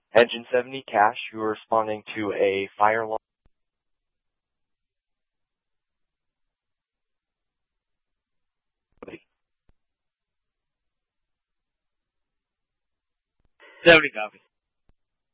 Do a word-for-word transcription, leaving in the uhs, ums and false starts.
Engine seventy, Cash, you are responding to a fire alarm. seventy copy.